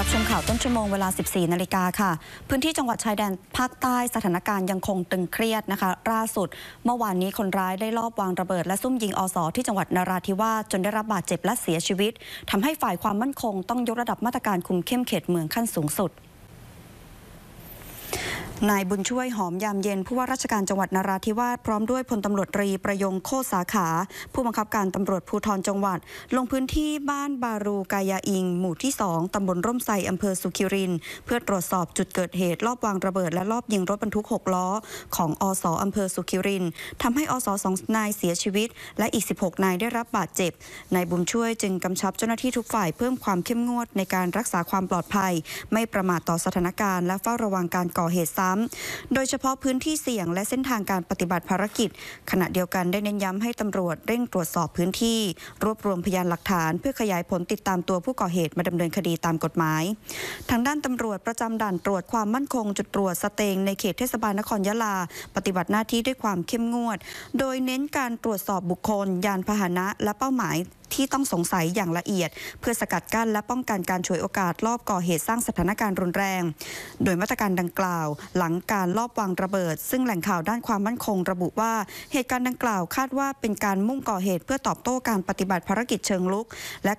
รับชมข่าวต้นชั่วโมงเวลา 14 นาฬิกาค่ะพื้นที่จังหวัดชายแดนภาคใต้สถานการณ์ยังคงตึงเครียดนะคะล่าสุดเมื่อวานนี้คนร้ายได้ลอบวางระเบิดและซุ่มยิงอส.ที่จังหวัดนราธิวาสจนได้รับบาดเจ็บและเสียชีวิตทำให้ฝ่ายความมั่นคงต้องยกระดับมาตรการคุมเข้มเขตเมืองขั้นสูงสุดนายบุญช่วยหอมยามเย็นผู้ว่าราชการจังหวัดนราธิวาสพร้อมด้วยพลตำรวจตรีประยงโคตรสาขาผู้บังคับการตำรวจภูธรจังหวัดลงพื้นที่บ้านบารูกายาอิงหมู่ที่ 2 ตำบลร่มไทรอำเภอสุขิรินทร์เพื่อตรวจสอบจุดเกิดเหตุลอบวางระเบิดและลอบยิงรถบรรทุก6 ล้อของอส.อำเภอสุขิรินทร์ทำให้อส.2 นายเสียชีวิตและอีก16 นายได้รับบาดเจ็บนายบุญช่วยจึงกำชับเจ้าหน้าที่ทุกฝ่ายเพิ่มความเข้มงวดในการรักษาความปลอดภัยไม่ประมาทต่อสถานการณ์และเฝ้าระวังการก่อเหตุซ้ำโดยเฉพาะพื้นที่เสี่ยงและเส้นทางการปฏิบัติภารกิจขณะเดียวกันได้เน้นย้ำให้ตำรวจเร่งตรวจสอบพื้นที่รวบรวมพยานหลักฐานเพื่อขยายผลติดตามตัวผู้ก่อเหตุมาดำเนินคดีตามกฎหมายทางด้านตำรวจประจำด่านตรวจความมั่นคงจุดตรวจสเตงในเขตเทศบาลนครยะลาปฏิบัติหน้าที่ด้วยความเข้มงวดโดยเน้นการตรวจสอบบุคคลยานพาหนะและเป้าหมายที่ต้องสงสัยอย่างละเอียดเพื่อสกัดกั้นและป้องกันการฉวยโอกาสลอบก่อเหตุสร้างสถานการณ์รุนแรงโดยมาตรการดังกล่าวหลังการลอบวางระเบิดซึ่งแหล่งข่าวด้านความมั่นคงระบุว่าเหตุการณ์ดังกล่าวคาดว่าเป็นการมุ่งก่อเหตุเพื่อตอบโต้การปฏิบัติภารกิจเชิงรุกและ